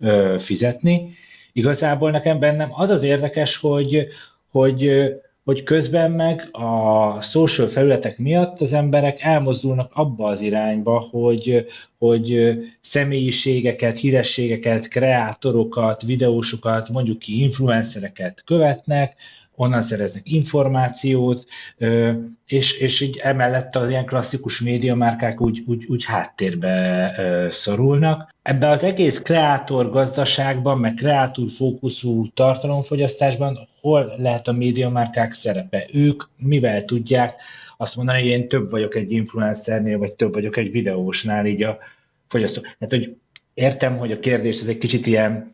fizetni. Igazából nekem bennem az az érdekes, hogy közben meg a social felületek miatt az emberek elmozdulnak abba az irányba, hogy személyiségeket, hírességeket, kreátorokat, videósokat, mondjuk ki influencereket követnek, onnan szereznek információt, és így emellett az ilyen klasszikus médiamárkák úgy háttérbe szorulnak. Ebben az egész kreátor gazdaságban, meg kreátor fókuszú tartalomfogyasztásban hol lehet a médiamárkák szerepe? Ők mivel tudják azt mondani, hogy én több vagyok egy influencernél, vagy több vagyok egy videósnál, így a fogyasztó. Tehát, hogy értem, hogy a kérdés ez egy kicsit ilyen,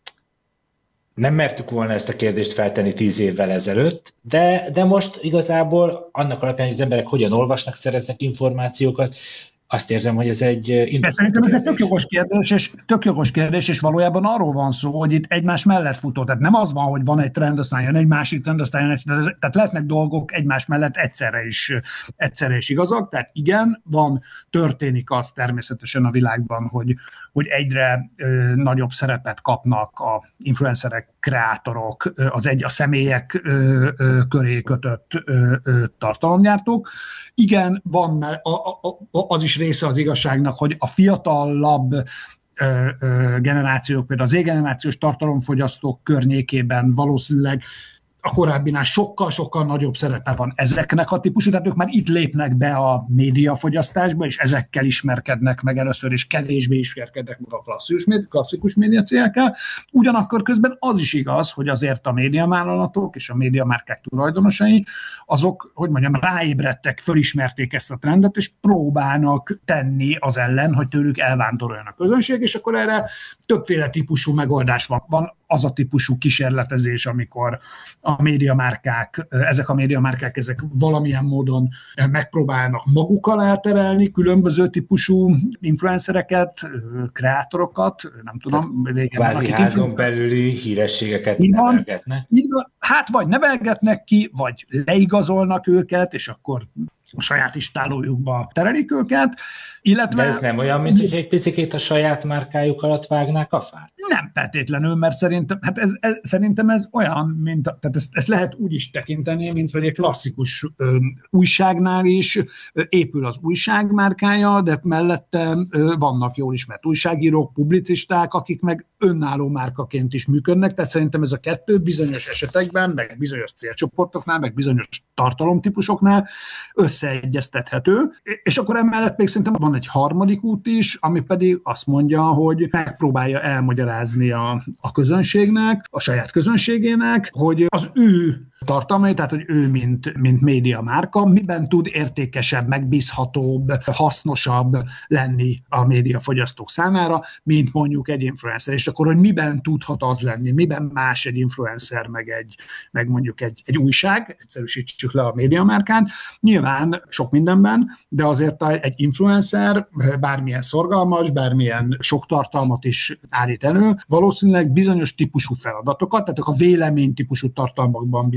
nem mertük volna ezt a kérdést feltenni 10 évvel ezelőtt, de most igazából annak alapján, hogy az emberek hogyan olvasnak, szereznek információkat, azt érzem, hogy ez egy... De szerintem ez egy tök jogos kérdés, és valójában arról van szó, hogy itt egymás mellett futó. Tehát nem az van, hogy van egy trend, aztán jön egy másik trend, aztán jön egy... Tehát lehetnek dolgok egymás mellett egyszerre is igazak. Tehát igen, történik az természetesen a világban, hogy egyre nagyobb szerepet kapnak a influencerek, kreátorok, a személyek köré kötött tartalomgyártók. Igen, van az is része az igazságnak, hogy a fiatalabb generációk, például az Z-generációs tartalomfogyasztók környékében valószínűleg a korábbinál sokkal-sokkal nagyobb szerepe van ezeknek a típusú, tehát ők már itt lépnek be a médiafogyasztásba, és ezekkel ismerkednek meg először, és kevésbé ismerkednek meg a klasszikus médiacégekkel. Ugyanakkor közben az is igaz, hogy azért a médiavállalatok és a médiamárkák tulajdonosai, azok, hogy mondjam, ráébredtek, fölismerték ezt a trendet, és próbálnak tenni az ellen, hogy tőlük elvándoroljon a közönség, és akkor erre többféle típusú megoldás van az a típusú kísérletezés, amikor ezek a médiamárkák valamilyen módon megpróbálnak maguk alá terelni különböző típusú influencereket, kreátorokat, nem tudom. Kvázi házon belüli hírességeket nevelgetnek. Hát vagy nevelgetnek ki, vagy leigazolnak őket, és akkor a saját istálójukba terelik őket, illetve... De ez nem olyan, mint hogy egy picikét a saját márkájuk alatt vágnák a fát? Nem feltétlenül, mert szerintem ez olyan, tehát ezt lehet úgy is tekinteni, mint hogy egy klasszikus újságnál is épül az újság márkája, de mellette vannak jól ismert újságírók, publicisták, akik meg önálló márkaként is működnek, tehát szerintem ez a kettő bizonyos esetekben, meg bizonyos célcsoportoknál, meg bizonyos tartalomtípusoknál összeegyeztethető, és akkor emellett még szerintem van egy harmadik út is, ami pedig azt mondja, hogy megpróbálja elmagyarázni a közönségnek, a saját közönségének, hogy az ő tartalmai, tehát hogy ő, mint média márka, miben tud értékesebb, megbízhatóbb, hasznosabb lenni a médiafogyasztók számára, mint mondjuk egy influencer. És akkor, hogy miben tudhat az lenni, miben más egy influencer, meg mondjuk egy újság, egyszerűsítsük le a médiamárkán. Nyilván sok mindenben, de azért egy influencer bármilyen szorgalmas, bármilyen sok tartalmat is állít elő, valószínűleg bizonyos típusú feladatokat, tehát a vélemény típusú tartalmakban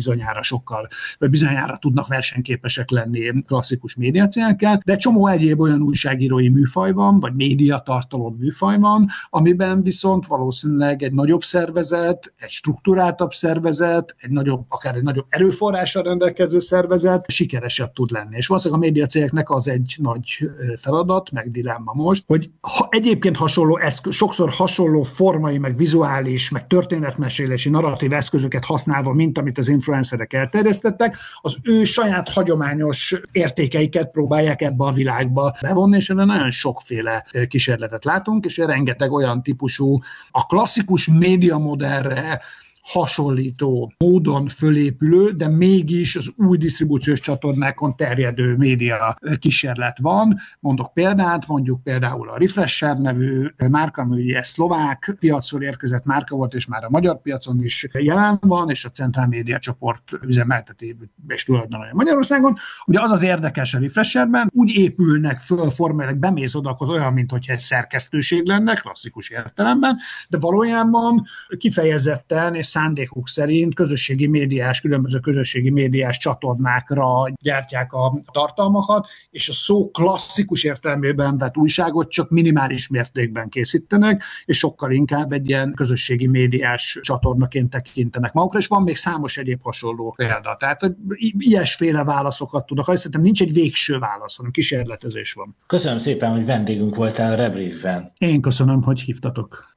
bizonyára tudnak versenyképesek lenni klasszikus médiacégekkel, de csomó egyéb olyan újságírói műfaj van, vagy médiatartalom műfaj van, amiben viszont valószínűleg egy nagyobb szervezet, egy strukturáltabb szervezet, akár egy nagyobb erőforrással rendelkező szervezet sikeresebb tud lenni. És valószínűleg a médiacégeknek az egy nagy feladat, meg dilemma most, hogy egyébként sokszor hasonló formai, meg vizuális, meg történetmesélési, narratív eszközöket használva, mint amit az influencerek elterjesztettek, az ő saját hagyományos értékeiket próbálják ebbe a világba bevonni, és erre nagyon sokféle kísérletet látunk, és rengeteg olyan típusú, a klasszikus médiamodellre hasonlító módon fölépülő, de mégis az új disztribúciós csatornákon terjedő média kísérlet van. Mondok példát, mondjuk például a Refresher nevű márka, ami ugye szlovák piacról érkezett márka volt, és már a magyar piacon is jelen van, és a Centrál Média csoport üzemelteti és tulajdonolja Magyarországon. Ugye az az érdekes a Refresherben, úgy épülnek föl formailag, bemész oda, az olyan, mintha egy szerkesztőség lenne, klasszikus értelemben, de valójában kifejezetten és szándékuk szerint különböző közösségi médiás csatornákra gyártják a tartalmakat, és a szó klasszikus értelmében vett újságot csak minimális mértékben készítenek, és sokkal inkább egy ilyen közösségi médiás csatornaként tekintenek magukra, és van még számos egyéb hasonló példa. Tehát ilyesféle válaszokat tudok. Szerintem nincs egy végső válasz, hanem kísérletezés van. Köszönöm szépen, hogy vendégünk voltál a Rebriefben. Én köszönöm, hogy hívtatok.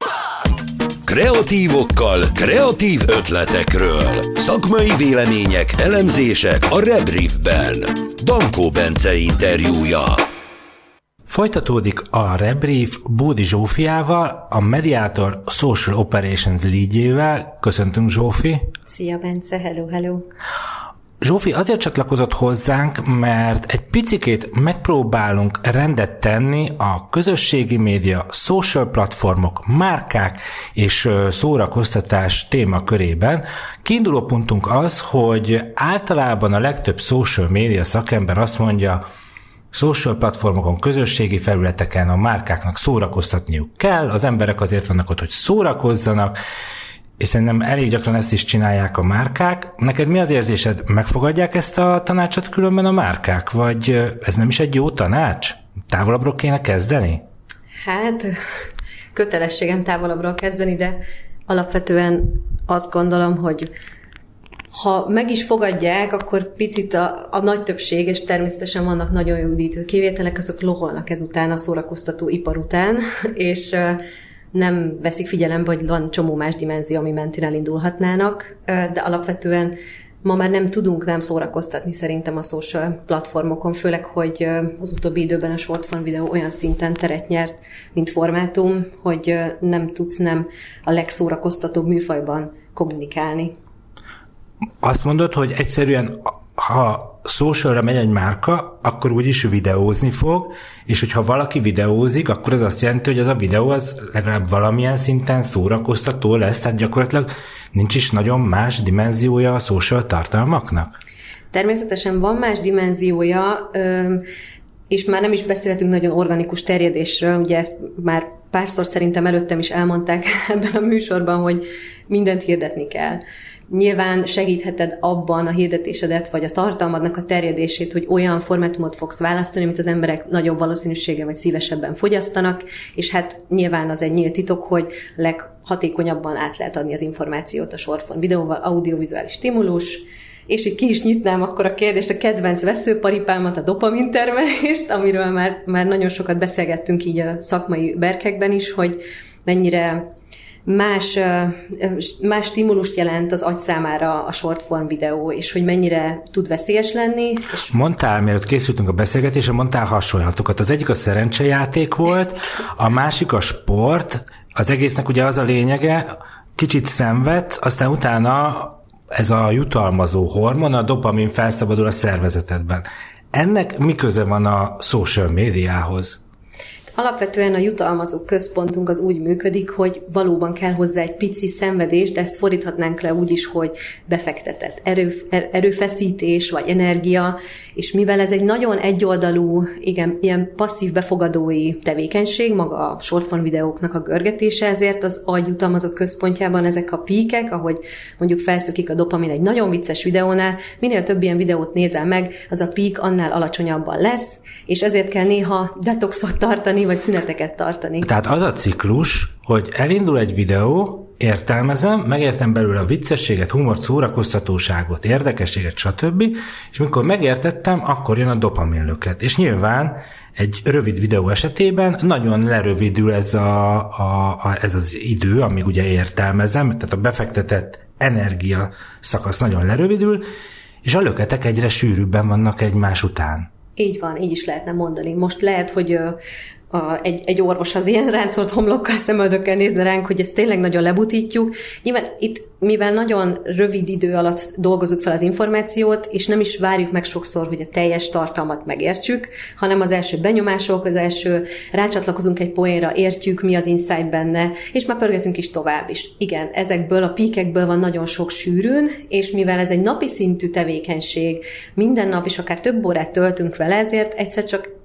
Kreatívokkal, kreatív ötletekről. Szakmai vélemények, elemzések a Rebriefben. Dankó Bence interjúja. Folytatódik a Rebrief Bódi Zsófiával, a Mediator Social Operations leadjével. Köszöntünk, Zsófi! Szia, Bence! Hello! Zsófi azért csatlakozott hozzánk, mert egy picikét megpróbálunk rendet tenni a közösségi média, social platformok, márkák és szórakoztatás témakörében. Kiinduló pontunk az, hogy általában a legtöbb social média szakember azt mondja, social platformokon, közösségi felületeken a márkáknak szórakoztatniuk kell, az emberek azért vannak ott, hogy szórakozzanak, és szerintem elég gyakran ezt is csinálják a márkák. Neked mi az érzésed? Megfogadják ezt a tanácsot különben a márkák? Vagy ez nem is egy jó tanács? Távolabbról kéne kezdeni? Hát, kötelességem távolabbról kezdeni, de alapvetően azt gondolom, hogy ha meg is fogadják, akkor picit a nagy többség, és természetesen vannak nagyon jó üdítő kivételek, azok loholnak ezután a szórakoztató ipar után, és nem veszik figyelembe, hogy van csomó más dimenzió, ami mentén elindulhatnának, de alapvetően ma már nem tudunk nem szórakoztatni szerintem a social platformokon, főleg, hogy az utóbbi időben a short form videó olyan szinten teret nyert, mint formátum, hogy nem tudsz nem a legszórakoztatóbb műfajban kommunikálni. Azt mondod, hogy egyszerűen ha socialra megy egy márka, akkor úgyis videózni fog, és hogyha valaki videózik, akkor az azt jelenti, hogy ez a videó az legalább valamilyen szinten szórakoztató lesz, tehát gyakorlatilag nincs is nagyon más dimenziója a social tartalmaknak? Természetesen van más dimenziója, és már nem is beszélhetünk nagyon organikus terjedésről, ugye ezt már párszor szerintem előttem is elmondták ebben a műsorban, hogy mindent hirdetni kell. Nyilván segítheted abban a hirdetésedet, vagy a tartalmadnak a terjedését, hogy olyan formátumot fogsz választani, amit az emberek nagyobb valószínűséggel vagy szívesebben fogyasztanak, és hát nyilván az egy nyílt titok, hogy leghatékonyabban át lehet adni az információt a short-form videóval, audiovizuális stimulus, és itt ki is nyitnám akkor a kérdést, a kedvenc veszőparipámat, a dopamintermelést, amiről már nagyon sokat beszélgettünk így a szakmai berkekben is, hogy mennyire más stimulust jelent az agy számára a short form videó, és hogy mennyire tud veszélyes lenni. És mondtál, mielőtt készültünk a beszélgetésre, mondtál hasonlatokat. Az egyik a szerencsejáték volt, a másik a sport, az egésznek ugye az a lényege, kicsit szenvedsz, aztán utána ez a jutalmazó hormon, a dopamin felszabadul a szervezetedben. Ennek mi köze van a social médiához? Alapvetően a jutalmazó központunk az úgy működik, hogy valóban kell hozzá egy pici szenvedés, de ezt fordíthatnánk le úgy is, hogy befektetett erőfeszítés vagy energia, és mivel ez egy nagyon egyoldalú, igen, ilyen passzív befogadói tevékenység, maga a short form videóknak a görgetése, ezért az agy jutalmazó központjában ezek a píkek, ahogy mondjuk felszökik a dopamin egy nagyon vicces videónál, minél több ilyen videót nézel meg, az a pík annál alacsonyabban lesz, és ezért kell néha detoxot tartani, vagy szüneteket tartani. Tehát az a ciklus, hogy elindul egy videó, értelmezem, megértem belőle a viccességet, humort, szórakoztatóságot, érdekességet, stb. És mikor megértettem, akkor jön a dopaminlöket. És nyilván egy rövid videó esetében nagyon lerövidül ez az idő, amíg ugye értelmezem, tehát a befektetett energia szakasz nagyon lerövidül, és a löketek egyre sűrűbben vannak egymás után. Így van, így is lehetne mondani. Most lehet, hogy egy orvos az ilyen ráncolt homlokkal, szemöldökkel nézne ránk, hogy ezt tényleg nagyon lebutítjuk. Nyilván itt, mivel nagyon rövid idő alatt dolgozzuk fel az információt, és nem is várjuk meg sokszor, hogy a teljes tartalmat megértsük, hanem az első benyomások, az első rácsatlakozunk egy poénra, értjük, mi az insight benne, és már pörgetünk is tovább is. Igen, ezekből a píkekből van nagyon sok sűrűn, és mivel ez egy napi szintű tevékenység, minden nap is akár több órát töltünk vele, ezért egyszer csak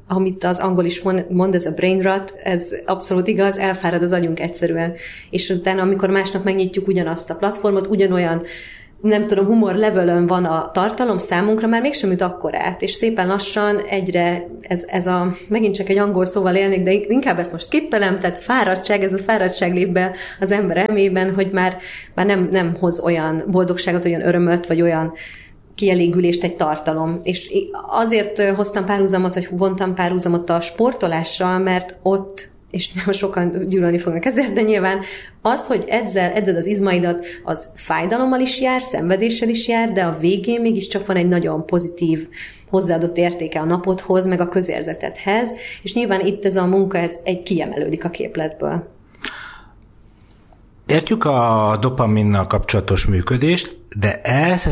amit az angol is mond, ez a brain rot, ez abszolút igaz, elfárad az agyunk egyszerűen. És utána, amikor másnap megnyitjuk ugyanazt a platformot, ugyanolyan, nem tudom, humor levelön van a tartalom számunkra, már mégsem üt akkorát, és szépen lassan egyre, megint csak egy angol szóval élnék, de inkább ezt most skippelem, tehát fáradtság, ez a fáradtság lép be az ember elmében, hogy már nem hoz olyan boldogságot, olyan örömöt, vagy olyan kielégülést egy tartalom. És azért vontam párhuzamot a sportolással, mert ott, és sokan gyűlölni fognak ezért, de nyilván az, hogy edzed az izmaidat, az fájdalommal is jár, szenvedéssel is jár, de a végén mégiscsak van egy nagyon pozitív hozzáadott értéke a napodhoz, meg a közérzetedhez, és nyilván itt ez a munka, ez kiemelődik a képletből. Értjük a dopaminnal kapcsolatos működést, de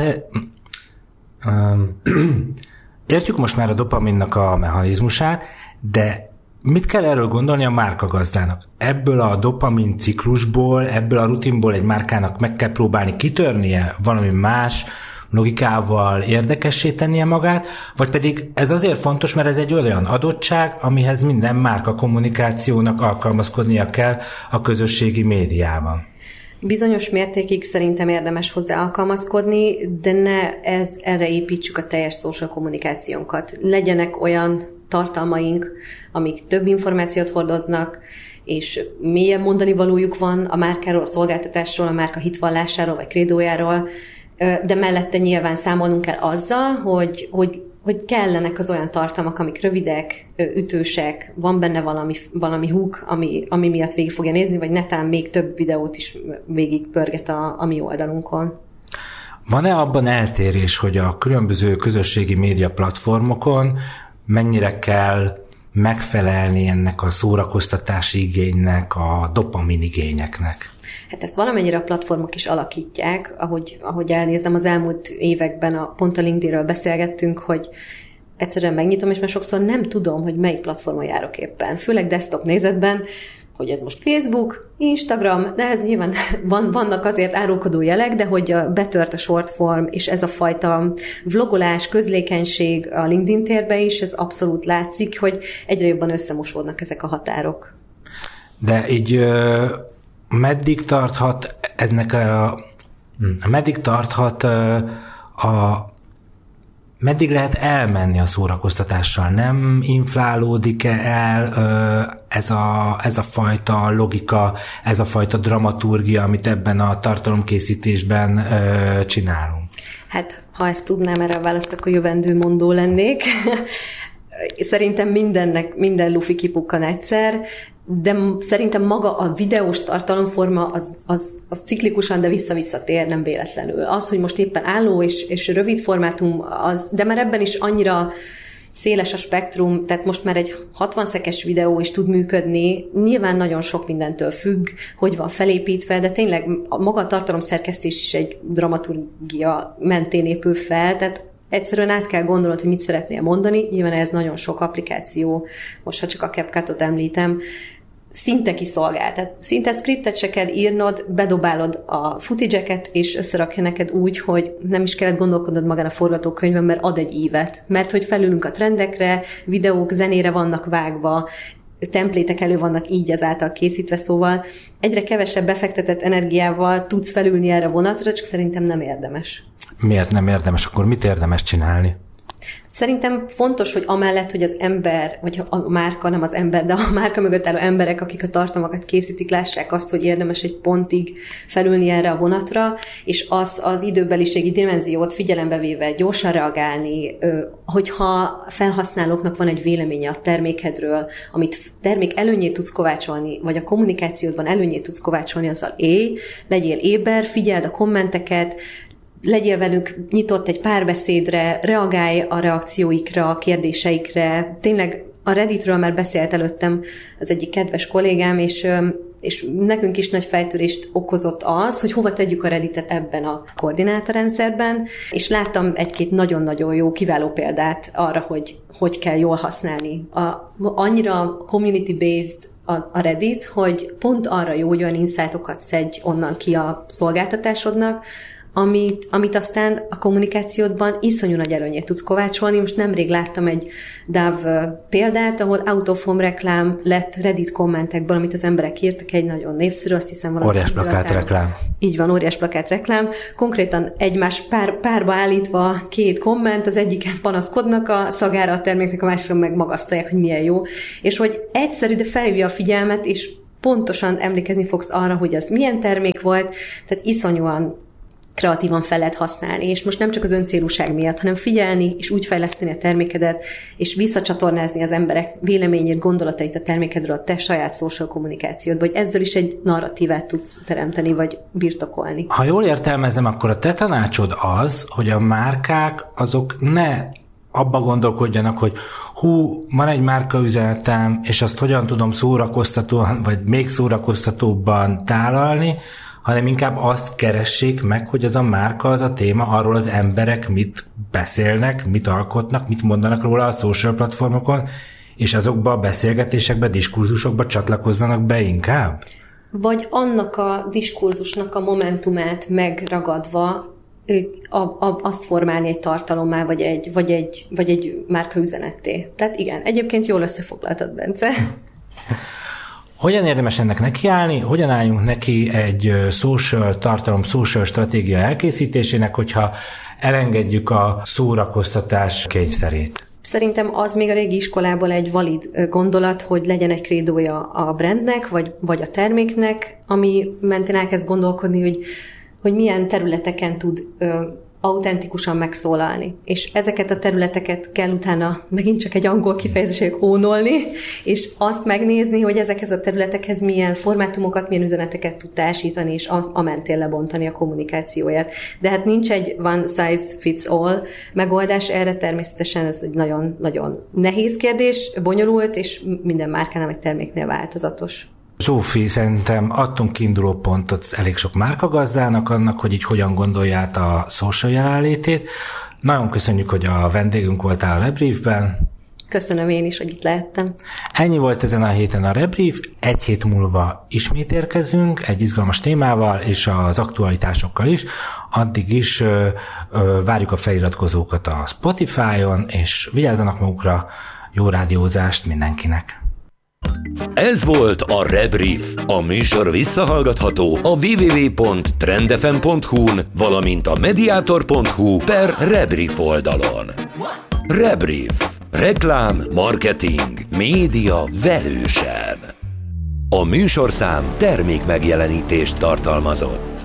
értjük most már a dopaminnak a mechanizmusát, de mit kell erről gondolni a márkagazdának? Ebből a dopamin ciklusból, ebből a rutinból egy márkának meg kell próbálni kitörnie valami más logikával érdekessé tennie magát, vagy pedig ez azért fontos, mert ez egy olyan adottság, amihez minden márka kommunikációnak alkalmazkodnia kell a közösségi médiában. Bizonyos mértékig szerintem érdemes hozzá alkalmazkodni, de ne erre építsük a teljes social kommunikációnkat. Legyenek olyan tartalmaink, amik több információt hordoznak, és mélyebb mondani valójuk van a márkáról, a szolgáltatásról, a márka hitvallásáról, vagy krédójáról, de mellette nyilván számolnunk kell azzal, hogy kellenek az olyan tartalmak, amik rövidek, ütősek, van benne valami hook, ami miatt végig fogja nézni, vagy netán még több videót is végig pörget a mi oldalunkon. Van-e abban eltérés, hogy a különböző közösségi média platformokon mennyire kell megfelelni ennek a szórakoztatási igénynek, a dopamin igényeknek? Hát ezt valamennyire a platformok is alakítják, ahogy elnézem, az elmúlt években pont a LinkedInről beszélgettünk, hogy egyszerűen megnyitom, és már sokszor nem tudom, hogy melyik platformon járok éppen. Főleg desktop nézetben, hogy ez most Facebook, Instagram, de ez nyilván vannak azért árulkodó jelek, de hogy betört a short form, és ez a fajta vlogolás, közlékenység a LinkedIn térbe is, ez abszolút látszik, hogy egyre jobban összemosódnak ezek a határok. De így meddig tarthat meddig lehet elmenni a szórakoztatással? Nem inflálódik-e el ez a fajta logika, ez a fajta dramaturgia, amit ebben a tartalomkészítésben csinálunk? Hát, ha ezt tudnám, erre a választ, akkor jövendőmondó lennék. Szerintem minden lufi kipukkan egyszer, de szerintem maga a videós tartalomforma az ciklikusan, de vissza-vissza tér, nem véletlenül. Az, hogy most éppen álló és rövid formátum, de már ebben is annyira széles a spektrum, tehát most már egy 60 szekes videó is tud működni, nyilván nagyon sok mindentől függ, hogy van felépítve, de tényleg maga a tartalomszerkesztés is egy dramaturgia mentén épül fel, tehát egyszerűen át kell gondolnod, hogy mit szeretnél mondani, nyilván ez nagyon sok applikáció, most ha csak a CapCut-ot említem, szinte kiszolgál. Tehát szinte scriptet se kell írnod, bedobálod a footage-eket, és összerakja neked úgy, hogy nem is kellett gondolkodnod magán a forgatókönyvben, mert ad egy ívet. Mert hogy felülünk a trendekre, videók zenére vannak vágva, templétek elő vannak így ezáltal készítve, szóval egyre kevesebb befektetett energiával tudsz felülni erre a vonatra, csak szerintem nem érdemes. Miért nem érdemes? Akkor mit érdemes csinálni? Szerintem fontos, hogy amellett, hogy az ember, vagy a márka, nem az ember, de a márka mögött álló emberek, akik a tartalmakat készítik, lássák azt, hogy érdemes egy pontig felülni erre a vonatra, és az időbeliségi dimenziót figyelembe véve gyorsan reagálni, hogyha felhasználóknak van egy véleménye a termékedről, amit termék előnyét tudsz kovácsolni, vagy a kommunikációdban előnyét tudsz kovácsolni, azzal legyél éber, figyeld a kommenteket, legyél velük nyitott egy párbeszédre, reagálj a reakcióikra, a kérdéseikre. Tényleg a Redditről már beszélt előttem az egyik kedves kollégám, és nekünk is nagy fejtörést okozott az, hogy hova tegyük a Redditet ebben a koordinátorrendszerben, és láttam egy-két nagyon-nagyon jó, kiváló példát arra, hogy kell jól használni. Annyira community-based a Reddit, hogy pont arra jó, hogy olyan insightokat szedj onnan ki a szolgáltatásodnak, amit aztán a kommunikációdban iszonyú nagy előnyét tudsz kovácsolni. Most nemrég láttam egy Dove példát, ahol out of home reklám lett Reddit kommentekből, amit az emberek írtak, egy nagyon népszerű, azt hiszem valami. Óriás plakát reklám. Így van, óriás plakát reklám. Konkrétan egymás párba állítva 2 komment, az egyiken panaszkodnak a szagára a terméknek, a másikon meg magasztalják, hogy milyen jó. És hogy egyszerű, de felhívja a figyelmet, és pontosan emlékezni fogsz arra, hogy az milyen termék volt, tehát iszonyúan kreatívan fel lehet használni, és most nem csak az öncélúság miatt, hanem figyelni, és úgy fejleszteni a termékedet, és visszacsatornázni az emberek véleményét, gondolatait a termékedről a te saját social kommunikációdba, hogy ezzel is egy narratívát tudsz teremteni, vagy birtokolni. Ha jól értelmezem, akkor a te tanácsod az, hogy a márkák azok ne abba gondolkodjanak, hogy van egy márkaüzenetem, és azt hogyan tudom szórakoztatóan, vagy még szórakoztatóbban tálalni, hanem inkább azt keressék meg, hogy az a márka, az a téma, arról az emberek mit beszélnek, mit alkotnak, mit mondanak róla a social platformokon, és azokba a beszélgetésekbe, diskurzusokba csatlakozzanak be inkább? Vagy annak a diskurzusnak a momentumát megragadva azt formálni egy tartalommá, vagy egy márkaüzenetté. Tehát igen, egyébként jól összefoglaltad, Bence. Hogyan érdemes ennek nekiállni? Hogyan álljunk neki egy social tartalom, social stratégia elkészítésének, hogyha elengedjük a szórakoztatás kényszerét? Szerintem az még a régi iskolából egy valid gondolat, hogy legyen egy krédója a brandnek, vagy a terméknek, ami mentén elkezd gondolkodni, hogy milyen területeken tud autentikusan megszólalni. És ezeket a területeket kell utána megint csak egy angol kifejezések ónolni, és azt megnézni, hogy ezekhez a területekhez milyen formátumokat, milyen üzeneteket tud társítani, és a mentén lebontani a kommunikációját. De hát nincs egy one size fits all megoldás erre, természetesen ez egy nagyon-nagyon nehéz kérdés, bonyolult, és minden márkánál, egy terméknél változatos. Zsófi, szerintem adtunk kiinduló pontot elég sok márkagazdának annak, hogy így hogyan gondolja át a social jelenlétét. Nagyon köszönjük, hogy a vendégünk voltál a Rebriefben. Köszönöm én is, hogy itt lehettem. Ennyi volt ezen a héten a Rebrief. 1 hét múlva ismét érkezünk egy izgalmas témával és az aktualitásokkal is. Addig is várjuk a feliratkozókat a Spotify-on, és vigyázzanak magukra, jó rádiózást mindenkinek! Ez volt a Rebrief. A műsor visszahallgatható a www.trendfm.hu-n, valamint a mediator.hu/Rebrief oldalon. Rebrief. Reklám, marketing, média velősen. A műsorszám termékmegjelenítést tartalmazott.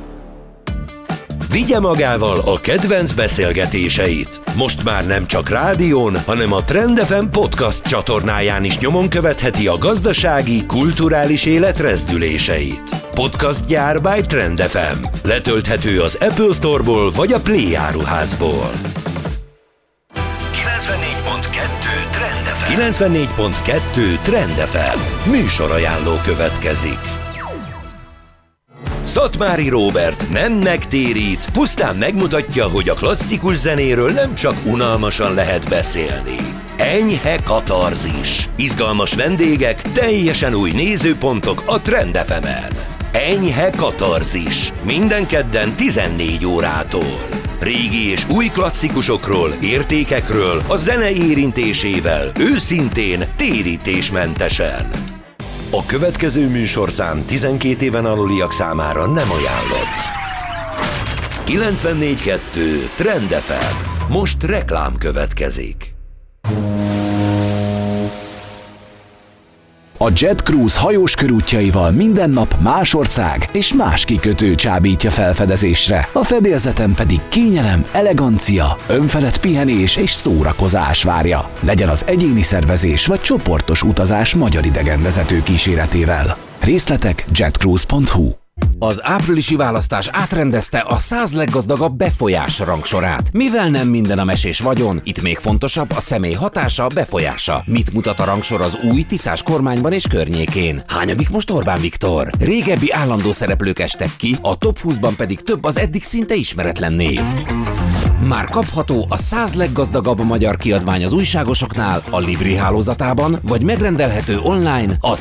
Vigye magával a kedvenc beszélgetéseit. Most már nem csak rádión, hanem a Trend FM podcast csatornáján is nyomon követheti a gazdasági, kulturális élet rezdüléseit. Podcast gyár by Trend FM. Letölthető az Apple Store-ból vagy a Play áruházból. 94.2 Trend FM. Műsorajánló következik. Szatmári Róbert nem megtérít, pusztán megmutatja, hogy a klasszikus zenéről nem csak unalmasan lehet beszélni. Enyhe katarzis, izgalmas vendégek, teljesen új nézőpontok a Trend FM-en. Enyhe katarzis, minden kedden 14 órától. Régi és új klasszikusokról, értékekről, a zene érintésével, őszintén, térítésmentesen. A következő műsorszám 12 éven aluliak számára nem ajánlott. 94.2 Trend FM. Most reklám következik. A Jet Cruise hajós körútjaival minden nap más ország és más kikötő csábítja felfedezésre. A fedélzeten pedig kényelem, elegancia, önfelett pihenés és szórakozás várja. Legyen az egyéni szervezés vagy csoportos utazás magyar idegenvezető kíséretével. Részletek jetcruise.hu. Az áprilisi választás átrendezte a 100 leggazdagabb befolyás rangsorát. Mivel nem minden a mesés vagyon, itt még fontosabb a személy hatása, befolyása. Mit mutat a rangsor az új Tiszás kormányban és környékén? Hányadik most Orbán Viktor? Régebbi állandó szereplők estek ki, a top 20-ban pedig több az eddig szinte ismeretlen név. Már kapható a 100 leggazdagabb magyar kiadvány az újságosoknál, a Libri hálózatában, vagy megrendelhető online a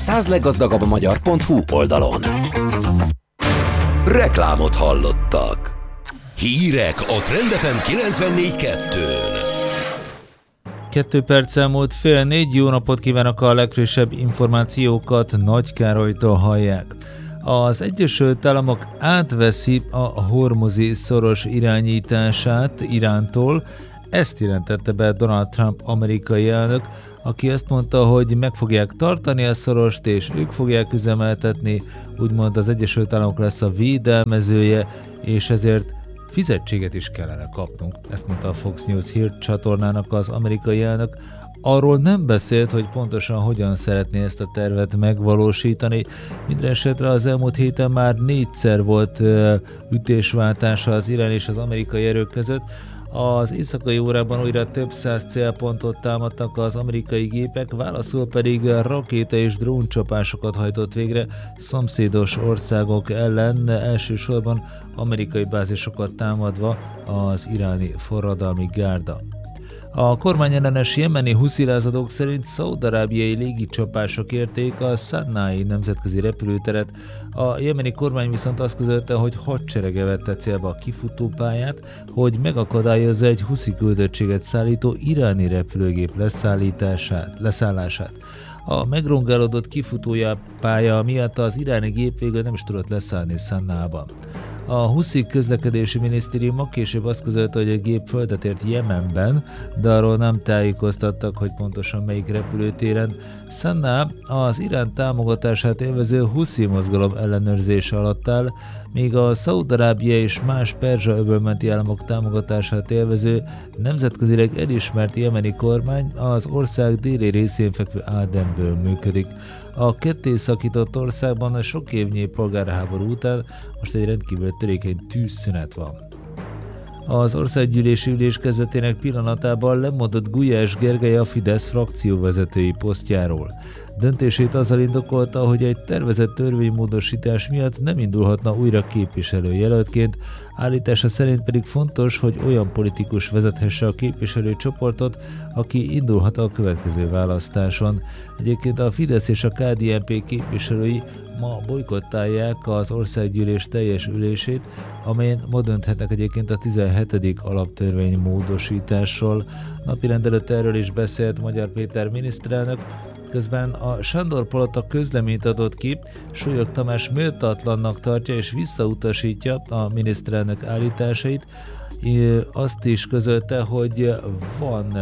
100leggazdagabbmagyar.hu oldalon. Reklámot hallottak. Hírek a Trend FM 94.2-n. 2 perccel múlt 3:30, jó napot kívánok, a legfrissebb információkat Nagy Károlytól hallják. Az Egyesült Államok átveszi a Hormuzi szoros irányítását Irántól, ezt jelentette be Donald Trump amerikai elnök, aki azt mondta, hogy meg fogják tartani a szorost, és ők fogják üzemeltetni, úgymond az Egyesült Államok lesz a védelmezője, és ezért fizetséget is kellene kapnunk. Ezt mondta a Fox News hírcsatornának az amerikai elnök. Arról nem beszélt, hogy pontosan hogyan szeretné ezt a tervet megvalósítani. Mindenesetre az elmúlt héten már 4-szer volt ütésváltása az irán és az amerikai erők között. Az éjszakai órában újra több száz célpontot támadtak az amerikai gépek, válaszul pedig rakéta és dróncsapásokat hajtott végre szomszédos országok ellen, elsősorban amerikai bázisokat támadva az iráni forradalmi gárda. A kormányellenes jemeni huszilázadók szerint szaúd-arábiai légicsapások érték a Szannái nemzetközi repülőteret. A jemeni kormány viszont azt közölte, hogy hadserege vette célba a kifutópályát, hogy megakadályozza egy huszi küldöttséget szállító iráni repülőgép leszállását. A megrongálódott kifutópálya miatt az iráni gép végül nem is tudott leszállni Szannában. A huszik közlekedési minisztériuma később azt közölte, hogy a gép földet ért Jemenben, de arról nem tájékoztattak, hogy pontosan melyik repülőtéren. Szanná az Irán támogatását élvező huszi mozgalom ellenőrzése alatt áll, míg a Szaúd-Arábia és más Perzsa-öbölmenti államok támogatását élvező, nemzetközileg elismert jemeni kormány az ország déli részén fekvő Adenből működik. A ketté szakított országban a sok évnyi polgárháború után most egy rendkívül törékeny tűzszünet van. Az országgyűlési ülés kezdetének pillanatában lemondott Gulyás Gergely a Fidesz frakcióvezetői posztjáról. Döntését azzal indokolta, hogy egy tervezett törvénymódosítás miatt nem indulhatna újra képviselőjelöltként, állítása szerint pedig fontos, hogy olyan politikus vezethesse a képviselőcsoportot, aki indulhat a következő választáson. Egyébként a Fidesz és a KDNP képviselői ma bojkottálják az országgyűlés teljes ülését, amelyen ma dönthetnek egyébként a 17. alaptörvény módosításról. Napirend előtt erről is beszélt Magyar Péter miniszterelnök. Közben a Sándor-palota közleményt adott ki, Súlyog Tamás méltatlannak tartja és visszautasítja a miniszterelnök állításait. Azt is közölte, hogy van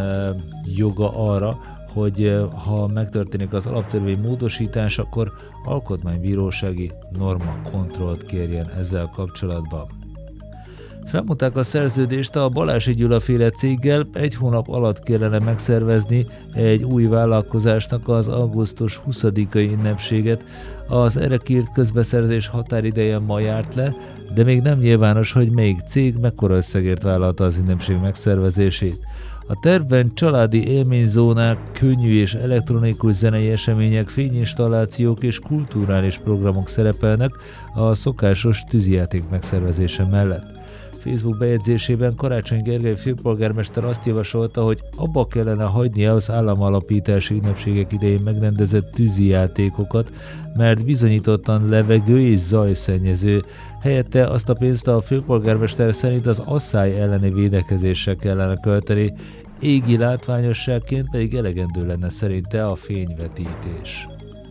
joga arra, hogy ha megtörténik az alaptörvény módosítás, akkor alkotmánybírósági normakontrollt kérjen ezzel kapcsolatban. Felmondták a szerződést a Balási Gyula féle céggel, 1 hónap alatt kellene megszervezni egy új vállalkozásnak az augusztus 20-ai ünnepséget. Az erre kírt közbeszerzés határideje ma járt le, de még nem nyilvános, hogy melyik cég mekkora összegért vállalta az ünnepség megszervezését. A tervben családi élményzónák, könnyű és elektronikus zenei események, fényinstallációk és kulturális programok szerepelnek a szokásos tűzijáték megszervezése mellett. Facebook bejegyzésében Karácsony Gergely főpolgármester azt javasolta, hogy abba kellene hagynia az államalapítási ünnepségek idején megrendezett tűzijátékokat, mert bizonyítottan levegő és zajszennyező. Helyette azt a pénzt a főpolgármester szerint az asszály elleni védekezésre kellene költeni, égi látványosságként pedig elegendő lenne szerinte a fényvetítés.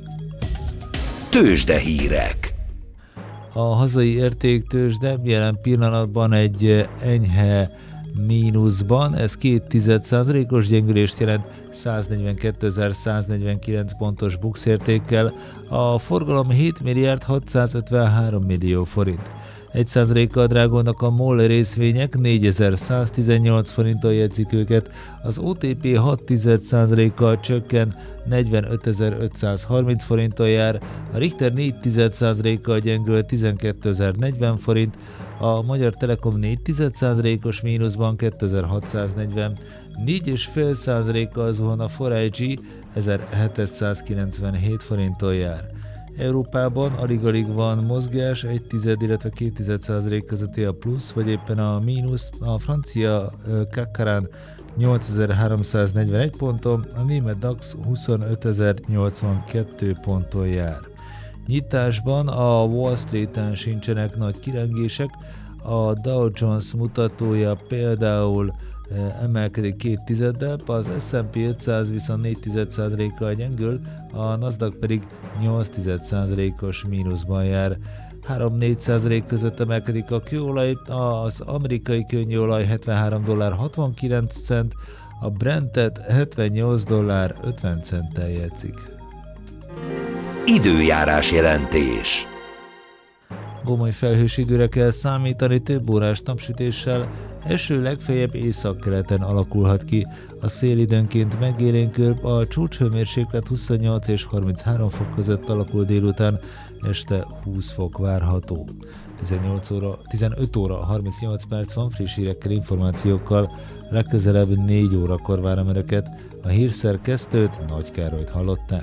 Tőzsdehírek. A hazai értéktőzsde jelen pillanatban egy enyhe mínuszban, ez 0,2%-os gyengülést jelent 142.149 pontos BUX értékkel, a forgalom 7 milliárd 653 millió forint. 1%-kal drágulnak a MOL részvények, 4118 forinton jegyzik őket, az OTP 6,1%-kal csökken, 45.530 forinton jár, a Richter 4,1%-kal gyengül, 12.040 forint, a Magyar Telekom 4,1%-os mínuszban 2640, 4,5%-kal zuhan a 4iG 1797 forinton jár. Európában alig-alig van mozgás, 1,1, illetve 2,1% közötti a plusz, vagy éppen a mínusz. A francia CAC 8341 ponton, a német DAX 25.082 ponton jár. Nyitásban a Wall Street-en sincsenek nagy kilengések, A Dow Jones mutatója például emelkedik 0,2, az S&P 500 viszont 0,4%-kal gyengül, a Nasdaq pedig 0,8%-os mínuszban jár. 3-4% között emelkedik a kőolaj, az amerikai könnyűolaj $73.69, a Brentet $78.50 jegyzik. Időjárás jelentés. Gomoly felhős időre kell számítani, több órás napsütéssel, eső legfeljebb északkeleten alakulhat ki. A szél időnként megélénkül, a csúcshőmérséklet 28 és 33 fok között alakul délután, este 20 fok várható. 15 óra 38 perc van, friss hírekkel, információkkal, legközelebb 4 órakor várom Önöket. A hírszerkesztőt, Nagy Károlyt hallották.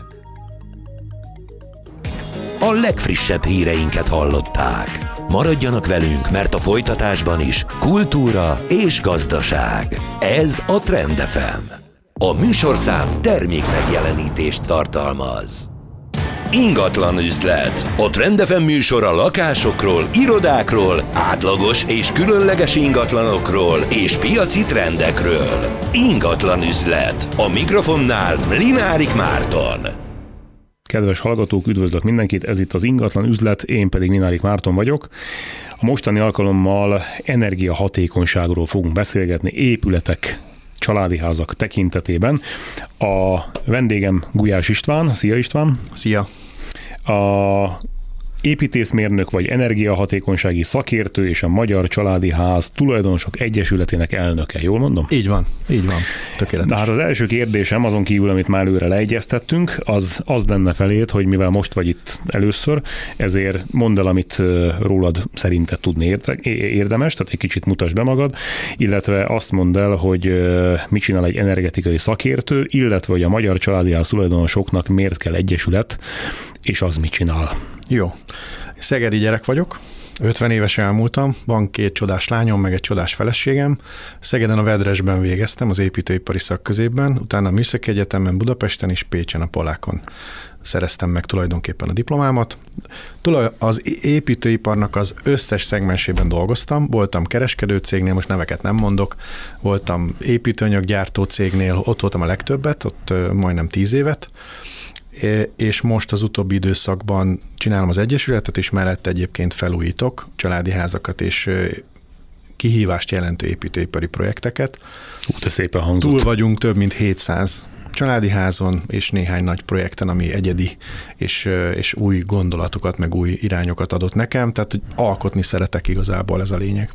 A legfrissebb híreinket hallották. Maradjanak velünk, mert a folytatásban is kultúra és gazdaság. Ez a Trend FM. A műsorszám termékmegjelenítést tartalmaz. Ingatlan üzlet. A Trend FM műsor a lakásokról, irodákról, átlagos és különleges ingatlanokról és piaci trendekről. Ingatlan üzlet. A mikrofonnál Linárik Márton. Kedves hallgatók, üdvözlök mindenkit, ez itt az Ingatlan üzlet, én pedig Linárik Márton vagyok. A mostani alkalommal energiahatékonyságról fogunk beszélgetni, épületek, családi házak tekintetében. A vendégem Gulyás István. Szia István! Szia! A építészmérnök vagy energiahatékonysági szakértő és a Magyar Családi Ház Tulajdonosok Egyesületének elnöke. Jól mondom? Így van. Tökéletes. De hát az első kérdésem, azon kívül, amit már előre leegyeztettünk, az lenne felét, hogy mivel most vagy itt először, ezért mondd el, amit rólad szerinted tudni érdemes, tehát egy kicsit mutasd be magad, illetve azt mondd el, hogy mit csinál egy energetikai szakértő, illetve hogy a Magyar Családi Ház tulajdonosoknak miért kell egyesület, és az mit csinál. Jó. Szegedi gyerek vagyok, 50 éves elmúltam, van 2 csodás lányom, meg egy csodás feleségem. Szegeden a Vedresben végeztem, az építőipari szakközépben, utána a Műszaki Egyetemen Budapesten és Pécsen a Polákon szereztem meg tulajdonképpen a diplomámat. Az építőiparnak az összes szegmensében dolgoztam, voltam kereskedő cégnél, most neveket nem mondok, voltam építőanyaggyártó cégnél, ott voltam a legtöbbet, ott majdnem 10 évet, és most az utóbbi időszakban csinálom az egyesületet, és mellett egyébként felújítok családi házakat és kihívást jelentő építőipari projekteket. De szépen hangzott. Túl vagyunk több mint 700 családi házon, és néhány nagy projekten, ami egyedi, és új gondolatokat, meg új irányokat adott nekem, tehát hogy alkotni szeretek igazából, ez a lényeg.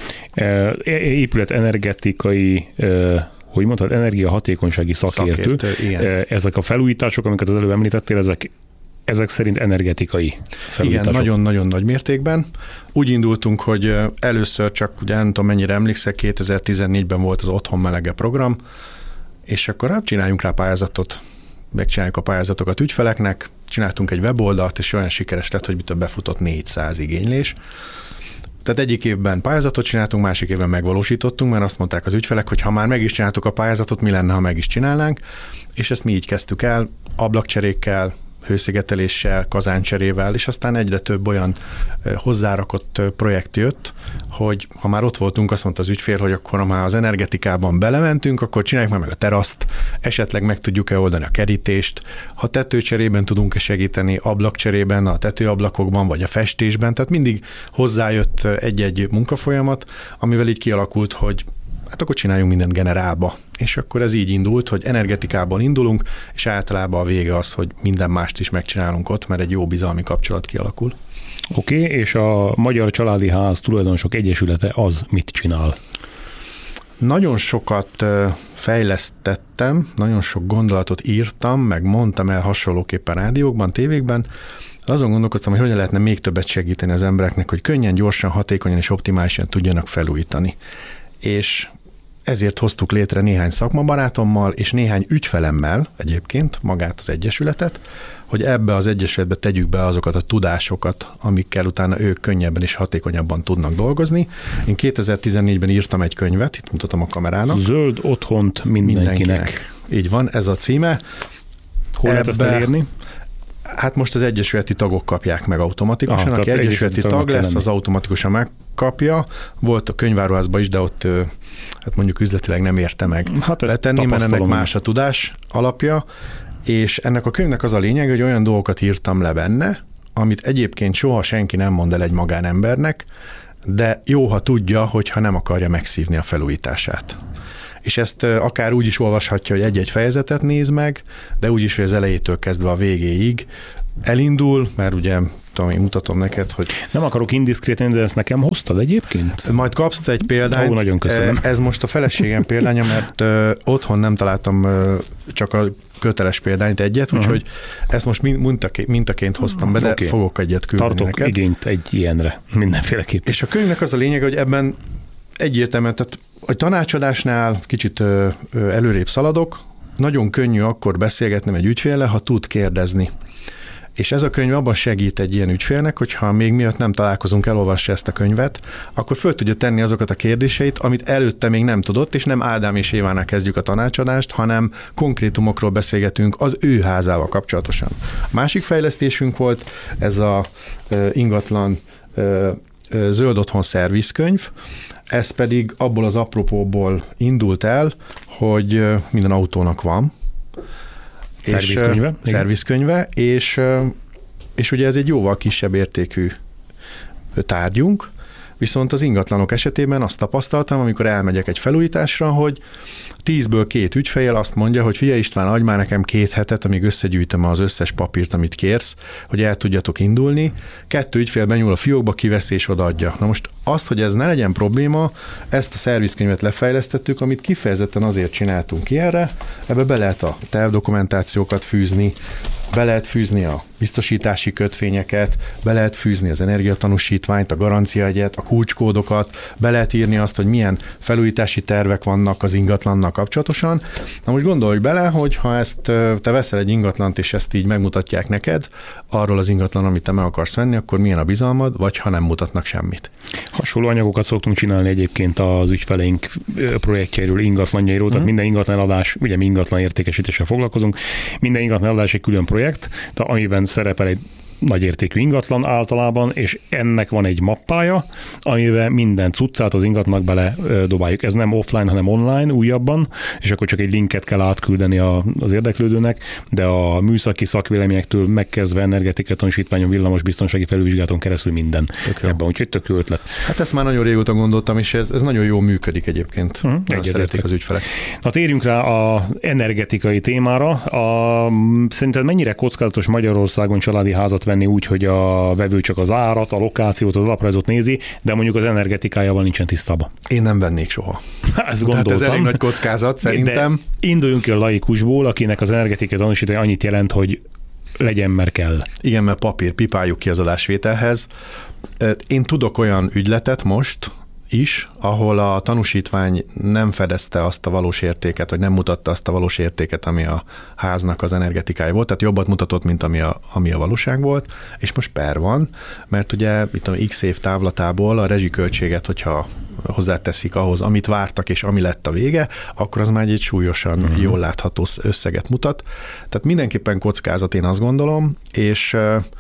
Épület energetikai hogy mondtad, energiahatékonysági szakértő. Ezek a felújítások, amiket az előbb említettél, ezek szerint energetikai felújítások. Igen, nagyon-nagyon nagy mértékben. Úgy indultunk, hogy először csak, ugye nem tudom mennyire emlékszek, 2014-ben volt az Otthon Melege program, és akkor csináljunk rá pályázatot, megcsináljuk a pályázatokat ügyfeleknek, csináltunk egy weboldalt, és olyan sikeres lett, hogy befutott 400 igénylés. Tehát egyik évben pályázatot csináltunk, másik évben megvalósítottunk, mert azt mondták az ügyfelek, hogy ha már meg is csináltuk a pályázatot, mi lenne, ha meg is csinálnánk, és ezt mi így kezdtük el, ablakcserékkel, hőszigeteléssel, kazáncserével, és aztán egyre több olyan hozzárakott projekt jött, hogy ha már ott voltunk, azt mondta az ügyfél, hogy akkor ha már az energetikában belementünk, akkor csináljuk meg a teraszt, esetleg meg tudjuk-e oldani a kerítést, ha tetőcserében tudunk-e segíteni, ablakcserében, a tetőablakokban, vagy a festésben, tehát mindig hozzájött egy-egy munkafolyamat, amivel így kialakult, hogy hát akkor csináljunk mindent generálba. És akkor ez így indult, hogy energetikában indulunk, és általában a vége az, hogy minden mást is megcsinálunk ott, mert egy jó bizalmi kapcsolat kialakul. Oké, és a Magyar Családi Ház Tulajdonosok Egyesülete az mit csinál? Nagyon sokat fejlesztettem, nagyon sok gondolatot írtam, meg mondtam el hasonlóképpen rádiókban, tévékben. Azon gondolkoztam, hogy hogyan lehetne még többet segíteni az embereknek, hogy könnyen, gyorsan, hatékonyan és optimálisan tudjanak felújítani. És ezért hoztuk létre néhány szakmabarátommal és néhány ügyfelemmel egyébként magát az egyesületet, hogy ebbe az egyesületbe tegyük be azokat a tudásokat, amikkel utána ők könnyebben és hatékonyabban tudnak dolgozni. Én 2014-ben írtam egy könyvet, itt mutatom a kamerának. Zöld otthont mindenkinek. Így van, ez a címe. Hol lehet ezt elérni? Hát most az egyesületi tagok kapják meg automatikusan. Aki egyesületi tag lesz, az automatikusan kapja. Volt a könyváruházban is, de ott hát mondjuk üzletileg nem érte meg letenni, mert ennek más a tudás alapja, és ennek a könyvnek az a lényeg, hogy olyan dolgokat írtam le benne, amit egyébként soha senki nem mond el egy magánembernek, de jó, ha tudja, hogyha nem akarja megszívni a felújítását. És ezt akár úgy is olvashatja, hogy egy-egy fejezetet néz meg, de úgy is, hogy az elejétől kezdve a végéig elindul, mert ugye én mutatom neked, hogy... Nem akarok indiszkréten, de ezt nekem hoztad egyébként? Majd kapsz egy példányt. Nagyon köszönöm. Ez most a feleségem példánya, mert otthon nem találtam csak a köteles példányt egyet, úgyhogy ezt most mintaként hoztam be, de fogok egyet küldeni neked. Tartok igényt egy ilyenre, mindenféleképpen. És a könyvnek az a lényeg, hogy ebben egyértelműen, tehát a tanácsadásnál kicsit előrébb szaladok, nagyon könnyű akkor beszélgetnem egy ügyféllel, ha tud kérdezni. És ez a könyv abban segít egy ilyen ügyfélnek, hogyha még miatt nem találkozunk, elolvassa ezt a könyvet, akkor föl tudja tenni azokat a kérdéseit, amit előtte még nem tudott, és nem Ádám és Évánál kezdjük a tanácsadást, hanem konkrétumokról beszélgetünk az ő házával kapcsolatosan. A másik fejlesztésünk volt ez a ingatlan zöld otthon szervizkönyv, ez pedig abból az apropóból indult el, hogy minden autónak van, szervizkönyve, és ugye ez egy jóval kisebb értékű tárgyunk, viszont az ingatlanok esetében azt tapasztaltam, amikor elmegyek egy felújításra, hogy 10-ből 2 ügyfél azt mondja, hogy figyelj István, adj már nekem 2 hetet, amíg összegyűjtöm az összes papírt, amit kérsz, hogy el tudjatok indulni. 2 ügyfél benyúl a fiókba, kiveszi és odaadja. Na most azt, hogy ez ne legyen probléma, ezt a szervizkönyvet lefejlesztettük, amit kifejezetten azért csináltunk ilyenre, ebbe be lehet a tervdokumentációkat fűzni, be lehet fűzni a biztosítási kötvényeket, be lehet fűzni az energiatanúsítványt, a garanciaegyet, a kulcskódokat, be lehet írni azt, hogy milyen felújítási tervek vannak az ingatlannal kapcsolatosan. Na most gondolj bele, hogy ha ezt te veszel egy ingatlant, és ezt így megmutatják neked, arról az ingatlan, amit te meg akarsz venni, akkor milyen a bizalmad, vagy ha nem mutatnak semmit. Hasonló anyagokat szoktunk csinálni egyébként az ügyfeleink projektjeiről, ingatlanjairól, tehát minden ingatlan adás, ugye mi ingatlan értékesítéssel foglalkozunk, minden ingatlan adás egy külön projekt, amiben szerepel egy nagyértékű ingatlan általában, és ennek van egy mappája, amiben minden cuccát az ingatlannak bele dobáljuk. Ez nem offline, hanem online, újabban, és akkor csak egy linket kell átküldeni az érdeklődőnek, de a műszaki szakvéleményektől megkezdve energetikai tanúsítványon, villamos biztonsági felülvizsgálaton keresztül minden ebben, úgyhogy tök jó ötlet. Hát ezt már nagyon régóta gondoltam, és ez nagyon jól működik egyébként. Szeretik az ügyfelek. Na térjünk rá az energetikai témára. Szerinted mennyire kockázatos Magyarországon családi házat venni úgy, hogy a vevő csak az árat, a lokációt, az alaprajzot nézi, de mondjuk az energetikájával nincsen tisztában? Én nem vennék soha. Ezt gondoltam. Tehát ez elég nagy kockázat szerintem. De induljunk ki a laikusból, akinek az energetikai tanúsítvány annyit jelent, hogy legyen, mert kell. Igen, mert papír, pipáljuk ki az adásvételhez. Én tudok olyan ügyletet most is, ahol a tanúsítvány nem fedezte azt a valós értéket, vagy nem mutatta azt a valós értéket, ami a háznak az energetikája volt, tehát jobbat mutatott, mint ami a valóság volt, és most per van, mert ugye itt a X év távlatából a rezsiköltséget, hogyha hozzáteszik ahhoz, amit vártak, és ami lett a vége, akkor az már egy súlyosan jól látható összeget mutat. Tehát mindenképpen kockázat, én azt gondolom, és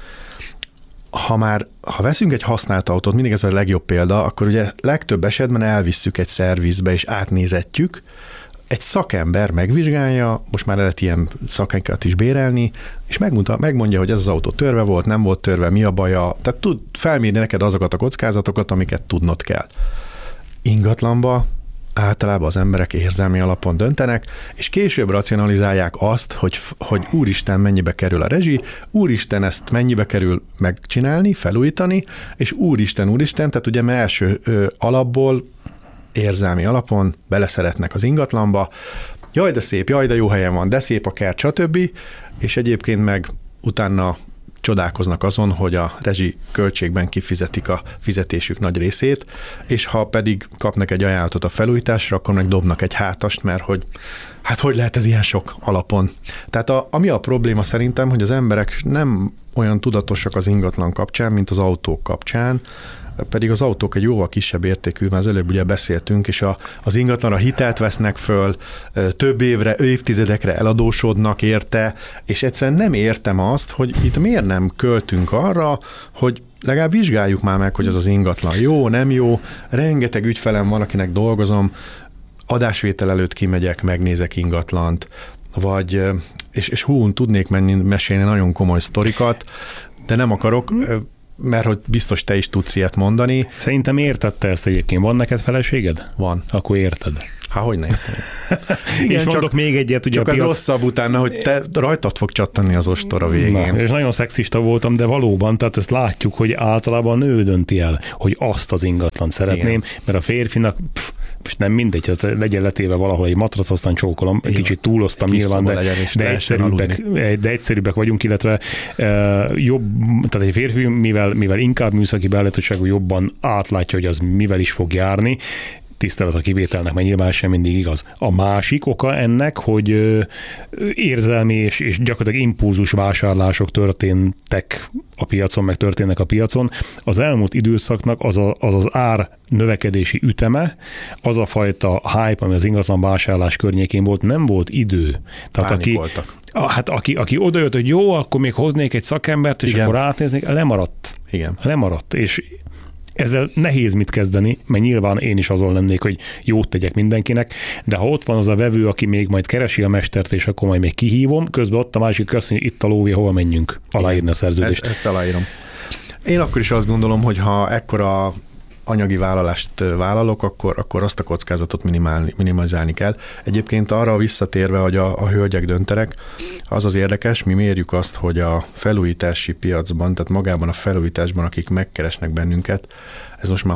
ha veszünk egy használt autót, mindig ez a legjobb példa, akkor ugye legtöbb esetben elvisszük egy szervizbe és átnézetjük, egy szakember megvizsgálja, most már lehet ilyen szakembereket is bérelni, és megmondja, hogy ez az autó törve volt, nem volt törve, mi a baja, tehát tud felmérni neked azokat a kockázatokat, amiket tudnod kell. Ingatlanba általában az emberek érzelmi alapon döntenek, és később racionalizálják azt, hogy úristen, mennyibe kerül a rezsi, úristen, ezt mennyibe kerül megcsinálni, felújítani, és úristen, tehát ugye első alapból, érzelmi alapon beleszeretnek az ingatlanba, jaj, de szép, jaj, de jó helyen van, de szép a kert, stb. És egyébként meg utána csodálkoznak azon, hogy a rezsi költségben kifizetik a fizetésük nagy részét, és ha pedig kapnak egy ajánlatot a felújításra, akkor meg dobnak egy hátast, mert hogy lehet ez ilyen sok alapon. Tehát ami a probléma szerintem, hogy az emberek nem olyan tudatosak az ingatlan kapcsán, mint az autók kapcsán, pedig az autók egy jóval kisebb értékű, mert az előbb ugye beszéltünk, és az ingatlanra hitelt vesznek föl, több évre, évtizedekre eladósodnak érte, és egyszerűen nem értem azt, hogy itt miért nem költünk arra, hogy legalább vizsgáljuk már meg, hogy az ingatlan jó, nem jó, rengeteg ügyfelem van, akinek dolgozom, adásvétel előtt kimegyek, megnézek ingatlant, vagy, és tudnék mesélni nagyon komoly sztorikat, de nem akarok, mert hogy biztos te is tudsz ilyet mondani. Szerintem érted te ezt egyébként. Van neked feleséged? Van. Akkor érted. Hogyne. És mondok még egyet. Ugye csak az rosszabb utána, hogy te rajtad fog csattanni az ostor végén. És nagyon szexista voltam, de valóban, tehát ezt látjuk, hogy általában a nő dönti el, hogy azt az ingatlant szeretném, igen. Mert a férfinak most nem mindegy, hogy legyen letéve valahol egy matrac, aztán csókolom, kicsit túloztam nyilván, de egyszerűbbek vagyunk, illetve jobb, tehát egy férfi, mivel inkább műszaki beállítottságú, jobban átlátja, hogy az mivel is fog járni, tisztelet a kivételnek, mert nyilván sem mindig igaz. A másik oka ennek, hogy érzelmi és gyakorlatilag impulzus vásárlások történtek a piacon, meg történnek a piacon. Az elmúlt időszaknak az ár növekedési üteme, az a fajta hype, ami az ingatlan vásárlás környékén volt, nem volt idő. Tehát aki odajött, hogy jó, akkor még hoznék egy szakembert, és igen. Akkor átnéznék, lemaradt. Igen. Lemaradt, és ezzel nehéz mit kezdeni, mert nyilván én is azon lennék, hogy jót tegyek mindenkinek, de ha ott van az a vevő, aki még majd keresi a mestert, és akkor majd még kihívom, közben ott a másik azt mondja, itt a lóvé, hova menjünk aláírni a szerződést. Ezt aláírom. Én akkor is azt gondolom, hogy ha ekkora anyagi vállalást vállalok, akkor azt a kockázatot minimalizálni kell. Egyébként arra visszatérve, hogy a hölgyek döntenek, az érdekes, mi mérjük azt, hogy a felújítási piacban, tehát magában a felújításban, akik megkeresnek bennünket, ez most már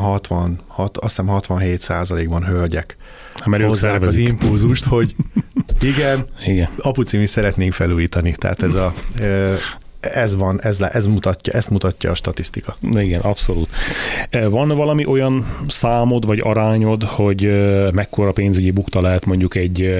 67%-ban hölgyek. Hozzák az impulzust, hogy igen, apuci, mi szeretnénk felújítani. Tehát ezt mutatja a statisztika. Igen, abszolút. Van valami olyan számod, vagy arányod, hogy mekkora pénzügyi bukta lehet mondjuk egy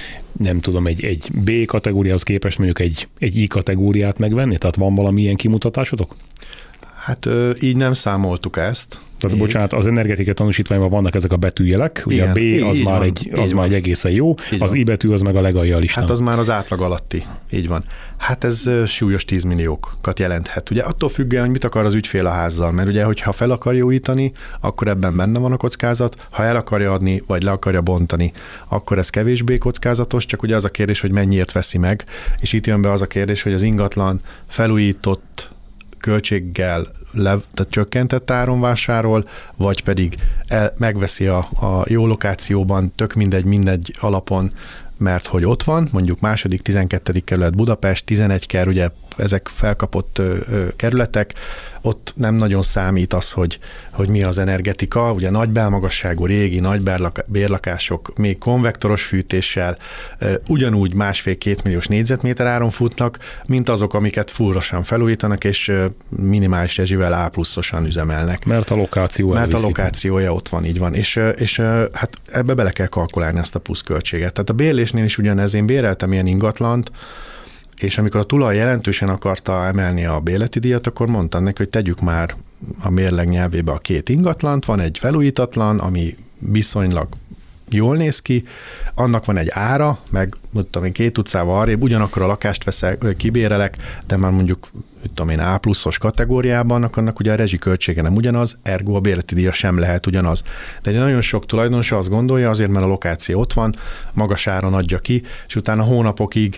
B kategóriához képest mondjuk egy I kategóriát megvenni? Tehát van valami ilyen kimutatásotok? Hát így nem számoltuk ezt. Tehát bocsánat, az energetika tanúsítványban vannak ezek a betűjelek, ugye a B az már egy egészen jó, az I betű az meg a legalja a listán. Hát az már az átlag alatti, így van. Hát ez súlyos 10 milliókat jelenthet. Ugye attól függően, hogy mit akar az ügyfél a házzal, mert ugye, hogyha fel akarja újítani, akkor ebben benne van a kockázat, ha el akarja adni, vagy le akarja bontani, akkor ez kevésbé kockázatos, csak ugye az a kérdés, hogy mennyiért veszi meg, és itt jön be az a kérdés, hogy az ingatlan felújított költséggel tehát csökkentett áron vásárol, vagy pedig megveszi a jó lokációban, tök mindegy alapon, mert hogy ott van, mondjuk 12. kerület Budapest, 11 kerül, ugye ezek felkapott kerületek, ott nem nagyon számít az, hogy mi az energetika, ugye nagy belmagasságú, régi, nagy bérlakások, még konvektoros fűtéssel, ugyanúgy 1,5-2 milliós négyzetméter áron futnak, mint azok, amiket fullrosan felújítanak, és minimális rezsivel A+-osan üzemelnek. Mert a lokációja ott van, így van. És hát ebbe bele kell kalkulálni ezt a pluszköltséget. Tehát a bérlésnél is ugyanez, én béreltem ilyen ingatlant, és amikor a tulaj jelentősen akarta emelni a bérleti díjat, akkor mondtam neki, hogy tegyük már a mérleg nyelvébe a két ingatlant, van egy felújítatlan, ami viszonylag jól néz ki, annak van egy ára, meg mondtam én 2 utcával arrébb, ugyanakkor a lakást kibérelek, de már mondjuk A+-os kategóriában, annak ugye a rezsiköltsége nem ugyanaz, ergo a bérleti díja sem lehet ugyanaz. De nagyon sok tulajdonos azt gondolja, azért mert a lokáció ott van, magas áron adja ki, és utána hónapokig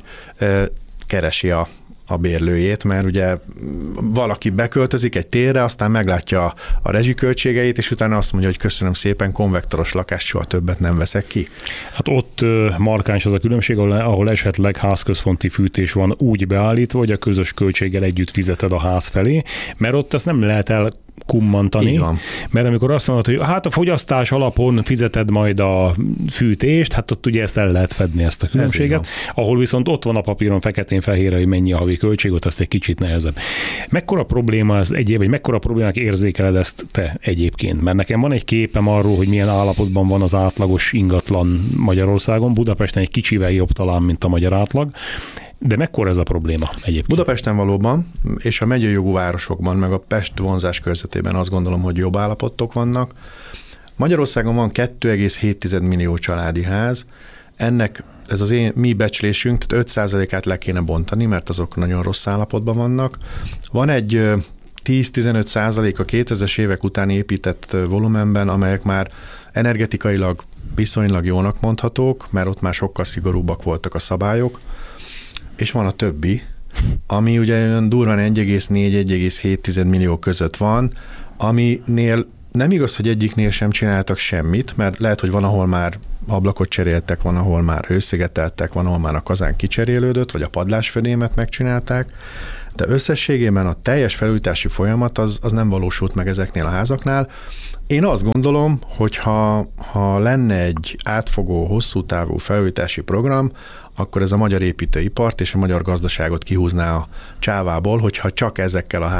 keresi a bérlőjét, mert ugye valaki beköltözik egy térre, aztán meglátja a rezsiköltségeit, és utána azt mondja, hogy köszönöm szépen, konvektoros lakást soha többet nem veszek ki. Hát ott markáns az a különbség, ahol esetleg házközponti fűtés van úgy beállítva, hogy a közös költséggel együtt fizeted a ház felé, mert ott ezt nem lehet kummantani, mert amikor azt mondod, hogy hát a fogyasztás alapon fizeted majd a fűtést, hát ott ugye ezt el lehet fedni, ezt a különbséget, ahol viszont ott van a papíron feketén-fehérre, hogy mennyi a havi költség, ott azt egy kicsit nehezebb. Mekkora probléma ez vagy mekkora problémák érzékeled ezt te egyébként? Mert nekem van egy képem arról, hogy milyen állapotban van az átlagos ingatlan Magyarországon, Budapesten egy kicsivel jobb talán, mint a magyar átlag, de mekkora ez a probléma egyébként? Budapesten valóban, és a megyei jogú városokban, meg a Pest vonzás körzetében azt gondolom, hogy jobb állapotok vannak. Magyarországon van 2,7 millió családi ház, ennek ez az mi becslésünk, tehát 5%-át le kéne bontani, mert azok nagyon rossz állapotban vannak. Van egy 10-15% a 2000-es évek után épített volumenben, amelyek már energetikailag viszonylag jónak mondhatók, mert ott már sokkal szigorúbbak voltak a szabályok, és van a többi, ami ugye olyan durván 1,4-1,7 millió között van, aminél nem igaz, hogy egyiknél sem csináltak semmit, mert lehet, hogy van, ahol már ablakot cseréltek, van, ahol már hőszigeteltek, van, ahol már a kazán kicserélődött, vagy a padlásfödémet megcsinálták, de összességében a teljes felújítási folyamat az nem valósult meg ezeknél a házaknál. Én azt gondolom, hogy ha lenne egy átfogó, hosszú távú felújítási program, akkor ez a magyar építőipart és a magyar gazdaságot kihúzná a csávából, hogyha csak ezekkel a